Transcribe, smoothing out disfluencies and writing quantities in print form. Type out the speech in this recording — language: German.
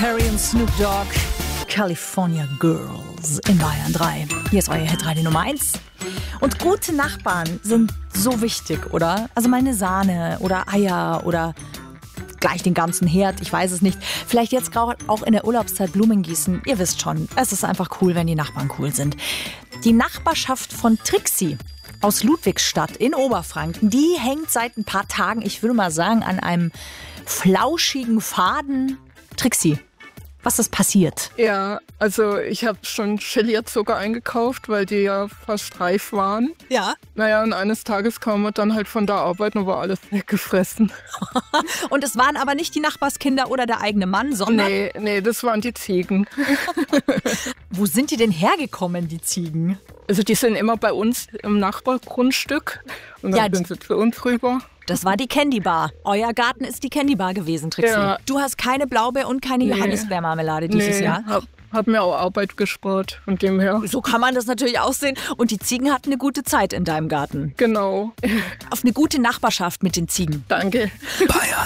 Perry und Snoop Dogg. California Girls in Bayern 3. Hier ist euer Hitradio Nummer 1. Und gute Nachbarn sind so wichtig, oder? Also meine Sahne oder Eier oder gleich den ganzen Herd, ich weiß es nicht. Vielleicht jetzt auch in der Urlaubszeit Blumen gießen. Ihr wisst schon, es ist einfach cool, wenn die Nachbarn cool sind. Die Nachbarschaft von Trixi aus Ludwigsstadt in Oberfranken, die hängt seit ein paar Tagen, ich würde mal sagen, an einem flauschigen Faden. Trixi, was ist passiert? Ja, also ich habe schon Gelierzucker eingekauft, weil die ja fast reif waren. Ja. Naja, und eines Tages kam man dann halt von der Arbeit und war alles weggefressen. Und es waren aber nicht die Nachbarskinder oder der eigene Mann, sondern... Nee, das waren die Ziegen. Wo sind die denn hergekommen, die Ziegen? Also die sind immer bei uns im Nachbargrundstück und dann sind sie zu uns rüber. Das war die Candy Bar. Euer Garten ist die Candy Bar gewesen, Trixi. Ja. Du hast keine Blaubeer- und keine Johannisbeermarmelade dieses Jahr? Hab mir auch Arbeit gespart von dem her. So kann man das natürlich auch sehen. Und die Ziegen hatten eine gute Zeit in deinem Garten. Genau. Auf eine gute Nachbarschaft mit den Ziegen. Danke. Bayern